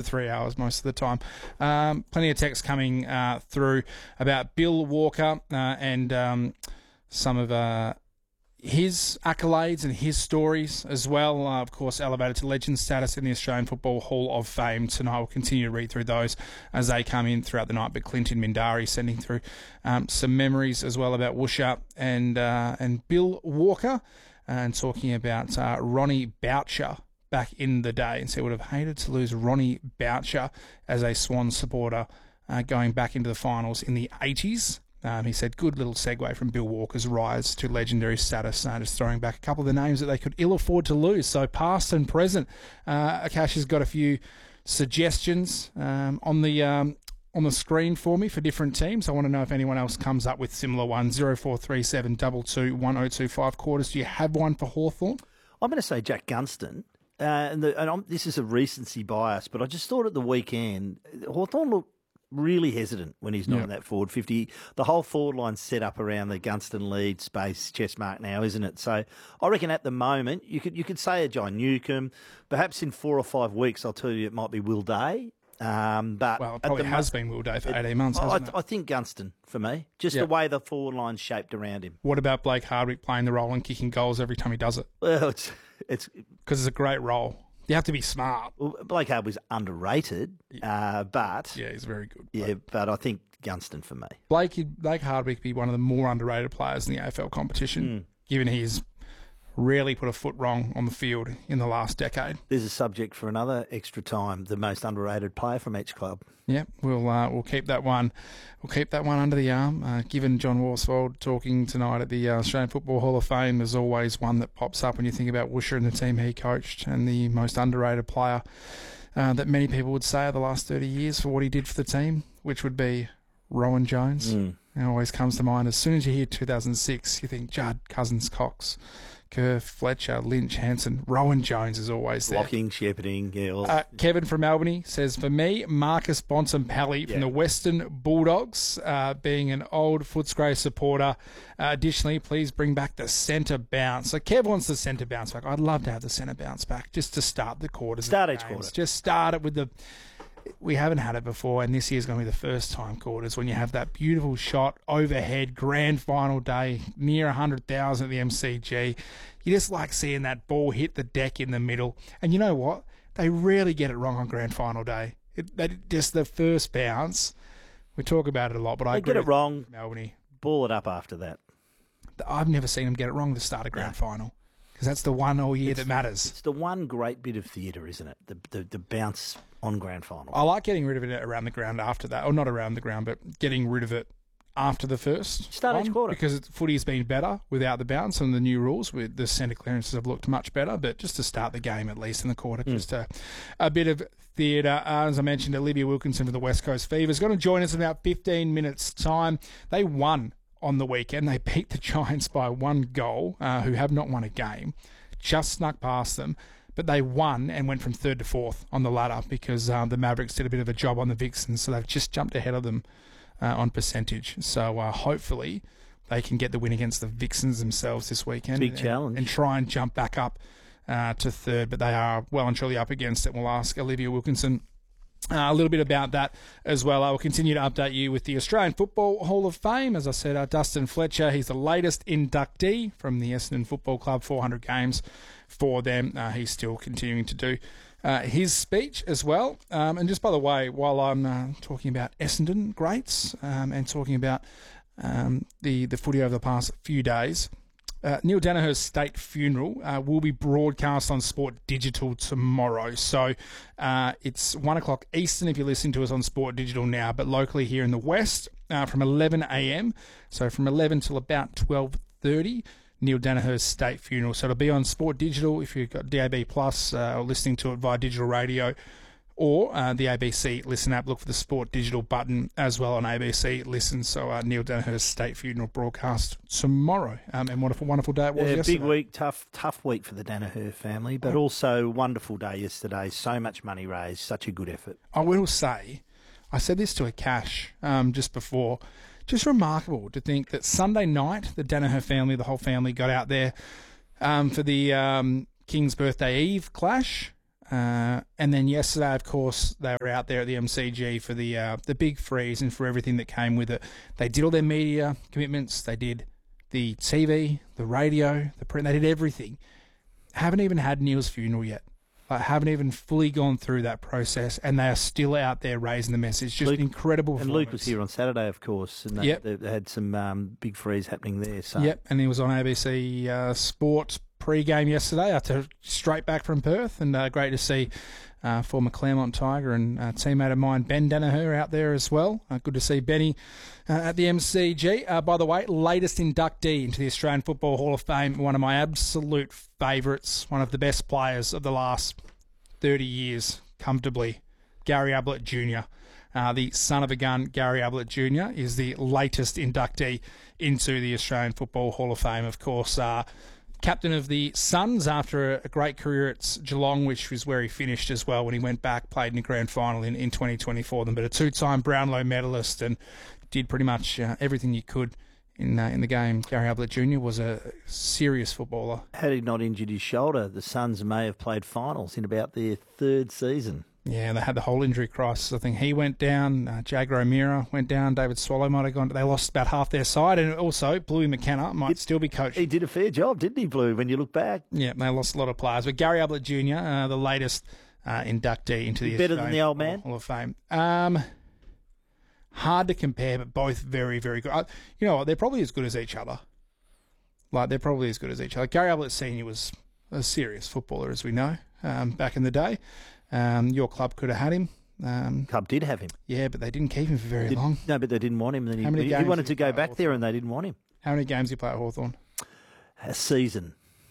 3 hours most of the time. Plenty of texts coming through about Bill Walker and some of his accolades and his stories as well. Of course, elevated to legend status in the Australian Football Hall of Fame tonight. We'll continue to read through those as they come in throughout the night. But Clinton Mindari sending through some memories as well about Woosha and Bill Walker, and talking about Ronnie Boucher back in the day. And so would have hated to lose Ronnie Boucher as a Swans supporter going back into the finals in the 80s. He said, good little segue from Bill Walker's rise to legendary status, just throwing back a couple of the names that they could ill afford to lose. So past and present. Akash has got a few suggestions on the screen for me for different teams. I want to know if anyone else comes up with similar ones. 0437 22 1025 quarters. Do you have one for Hawthorn? I'm going to say Jack Gunston. This is a recency bias, but I just thought at the weekend, Hawthorn looked really hesitant when he's not in that forward 50. The whole forward line's set up around the Gunston lead space chess mark now, isn't it? So I reckon at the moment you could say a John Newcombe. Perhaps in 4 or 5 weeks, I'll tell you, it might be Will Day. But it probably has been Will Day for 18 months, hasn't it? I think Gunston for me, just the way the forward line's shaped around him. What about Blake Hardwick playing the role and kicking goals every time he does it? Well, it's because it's a great role. You have to be smart. Well, Blake Hardwick's underrated, but yeah, he's very good. Yeah, but I think Gunston for me. Blake Hardwick be one of the more underrated players in the AFL competition, given he's rarely put a foot wrong on the field in the last decade. There's a subject for another extra time. The most underrated player from each club. Yeah, we'll keep that one. We'll keep that one under the arm. Given John Worsfold talking tonight at the Australian Football Hall of Fame, there's always one that pops up when you think about Woosha and the team he coached, and the most underrated player that many people would say of the last 30 years for what he did for the team, which would be Rowan Jones. It always comes to mind. As soon as you hear 2006, you think Judd, Cousins, Cox, Kerr, Fletcher, Lynch, Hansen. Rowan Jones is always there. Blocking, shepherding. Kevin from Albany says, for me, Marcus Bontempelli from the Western Bulldogs, being an old Footscray supporter. Additionally, please bring back the centre bounce. So Kev wants the centre bounce back. I'd love to have the centre bounce back just to start the quarters. Start each quarter. Just start it with the... We haven't had it before, and this year's going to be the first time quarters when you have that beautiful shot overhead, grand final day, near 100,000 at the MCG. You just like seeing that ball hit the deck in the middle. And you know what? They rarely get it wrong on grand final day. Just the first bounce. We talk about it a lot, but I agree. They get it wrong. Melbourne. Ball it up after that. I've never seen them get it wrong at the start of grand final. Because that's the one all year that matters. It's the one great bit of theatre, isn't it? The bounce on grand final. I like getting rid of it around the ground after that. Or not around the ground, but getting rid of it after the first Start each quarter. Because footy's been better without the bounce and the new rules. With the centre clearances have looked much better. But just to start the game, at least in the quarter, just a bit of theatre. As I mentioned, Olivia Wilkinson from the West Coast Fever is going to join us in about 15 minutes' time. They won on the weekend. They beat the Giants by 1 goal, who have not won a game. Just snuck past them. But they won and went from 3rd to 4th on the ladder because the Mavericks did a bit of a job on the Vixens, so they've just jumped ahead of them on percentage. So hopefully they can get the win against the Vixens themselves this weekend. Big challenge. And try and jump back up to 3rd, but they are well and truly up against it. We'll ask Olivia Wilkinson a little bit about that as well. I will continue to update you with the Australian Football Hall of Fame. As I said, Dustin Fletcher, he's the latest inductee from the Essendon Football Club, 400 games for them. He's still continuing to do his speech as well. And just by the way, while I'm talking about Essendon greats and talking about the footy over the past few days, Neil Danaher's state funeral will be broadcast on Sport Digital tomorrow. So it's 1 o'clock Eastern if you're listening to us on Sport Digital now, but locally here in the West from 11 a.m. So from 11 till about 12:30, Neil Danaher's state funeral. So it'll be on Sport Digital if you've got DAB Plus or listening to it via digital radio, or the ABC Listen app. Look for the Sport Digital button as well on ABC Listen. So Neil Danaher's state funeral broadcast tomorrow. And what a wonderful day it was yesterday. Big week, tough week for the Danaher family, but also wonderful day yesterday. So much money raised, such a good effort. I will say, I said this to Akash just before, just remarkable to think that Sunday night, the Danaher family, the whole family got out there for the King's Birthday Eve clash. And then yesterday, of course, they were out there at the MCG for the big freeze and for everything that came with it. They did all their media commitments. They did the TV, the radio, the print. They did everything. Haven't even had Neil's funeral yet. Haven't even fully gone through that process, and they are still out there raising the message. Just incredible. And Luke was here on Saturday, of course, and they had some big freeze happening there. So. Yep, and he was on ABC Sport pre-game yesterday after straight back from Perth, and great to see former Claremont Tiger and teammate of mine, Ben Danaher, out there as well. Good to see Benny at the MCG. By the way, latest inductee into the Australian Football Hall of Fame, one of my absolute favourites, one of the best players of the last 30 years, comfortably, Gary Ablett Jr. The son of a gun, Gary Ablett Jr. is the latest inductee into the Australian Football Hall of Fame, of course. Captain of the Suns after a great career at Geelong, which was where he finished as well when he went back, played in the grand final in 2020 for them. But a two-time Brownlow medalist and did pretty much everything you could in the game. Gary Ablett Jr. was a serious footballer. Had he not injured his shoulder, the Suns may have played finals in about their third season. Yeah, they had the whole injury crisis. I think he went down, Jagger O'Meara went down, David Swallow might have gone. They lost about half their side, and also Bluey McKenna might still be coaching. He did a fair job, didn't he, Blue, when you look back? Yeah, they lost a lot of players. But Gary Ablett Jr., the latest inductee into the Better than the old man? Hall of Fame. Hard to compare, but both very, very good. You know what? They're probably as good as each other. They're probably as good as each other. Gary Ablett Sr. was a serious footballer, as we know, back in the day. Your club could have had him. Club did have him. Yeah, but they didn't keep him for very long. No, but they didn't want him. Then he wanted to go back there and they didn't want him. How many games did he play at Hawthorn? A season.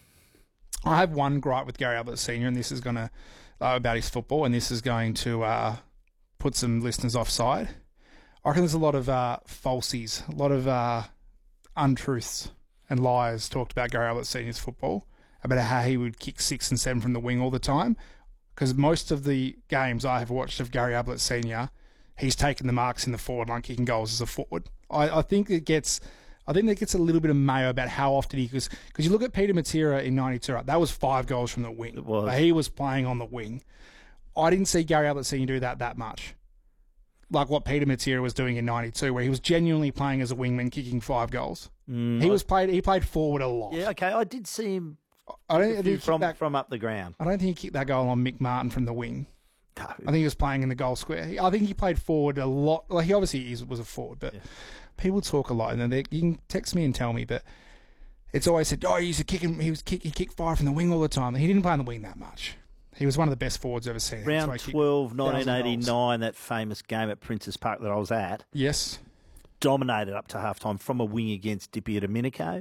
I have one gripe with Gary Ablett Sr., and this is going to, about his football, and this is going to put some listeners offside. I reckon there's a lot of falsies, a lot of untruths and lies talked about Gary Ablett Sr.'s football, about how he would kick 6 and 7 from the wing all the time. Because most of the games I have watched of Gary Ablett Sr., he's taken the marks in the forward line, kicking goals as a forward. I think that gets a little bit of mayo about how often because you look at Peter Matera in 92, right? That was 5 goals from the wing. It was. He was playing on the wing. I didn't see Gary Ablett Sr. do that much. Like what Peter Matera was doing in 92, where he was genuinely playing as a wingman, kicking 5 goals. He played forward a lot. Yeah, okay. I did see him. I don't think from up the ground. I don't think he kicked that goal on Mick Martin from the wing. No. I think he was playing in the goal square. I think he played forward a lot. Like he obviously was a forward, but people talk a lot, and you can text me and tell me, but it's always said, he kicked 5 from the wing all the time. He didn't play on the wing that much. He was one of the best forwards I've ever seen. Round 12, 1989, that famous game at Princes Park that I was at. Yes. Dominated up to halftime from a wing against Dipper Domenico.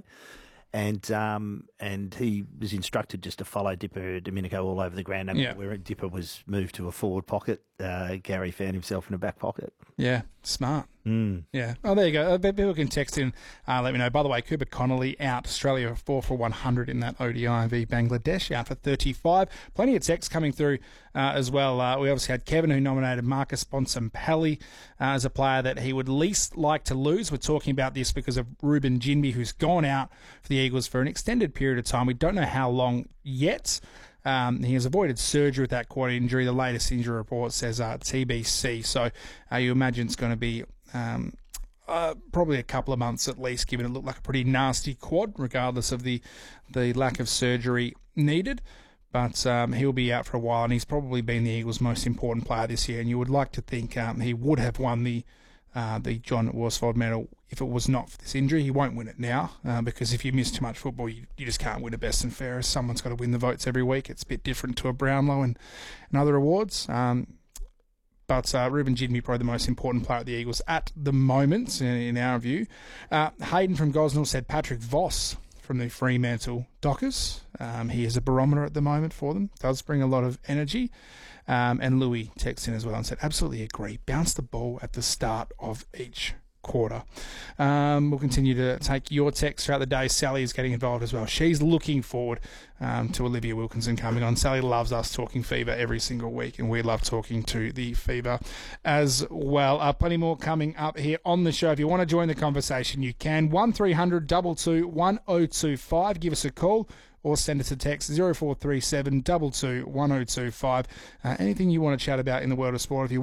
And he was instructed just to follow Dipper Domenico all over the ground. Where Dipper was moved to a forward pocket, Gary found himself in a back pocket. Yeah, smart. Yeah. Oh, there you go. People can text in, let me know. By the way, Cooper Connolly out. Australia 4 for 100 in that ODI v Bangladesh, out for 35. Plenty of texts coming through as well. We obviously had Kevin, who nominated Marcus Bontempelli as a player that he would least like to lose. We're talking about this because of Ruben Jinby, who's gone out for the Eagles for an extended period of time. We don't know how long yet. He has avoided surgery with that quad injury. The latest injury report says TBC. So you imagine it's going to be probably a couple of months at least, given it looked like a pretty nasty quad, regardless of the lack of surgery needed. But he'll be out for a while, and he's probably been the Eagles' most important player this year. And you would like to think he would have won the John Worsfold medal if it was not for this injury. He won't win it now because if you miss too much football, you just can't win a best and fairest. Someone's got to win the votes every week. It's a bit different to a Brownlow and other awards. But Ruben Jinby, probably the most important player at the Eagles at the moment, in our view. Hayden from Gosnell said Patrick Voss from the Fremantle Dockers. He is a barometer at the moment for them. Does bring a lot of energy. And Louis texted in as well and said, absolutely agree. Bounce the ball at the start of each quarter. We'll continue to take your texts throughout the day. Sally is getting involved as well. She's looking forward to Olivia Wilkinson coming on. Sally loves us talking Fever every single week, and we love talking to the Fever as well. Plenty more coming up here on the show. If you want to join the conversation, you can. 1300 22 1025. Give us a call. or send us a text 0437 22 1025. Anything you want to chat about in the world of sport. If you